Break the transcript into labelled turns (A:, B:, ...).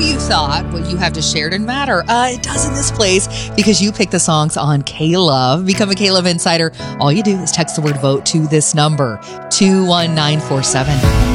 A: you thought what you have to share didn't matter. It does in this place because you pick the songs on K-Love. Become a K-Love Insider. All you do is text the word vote to this number, 21947.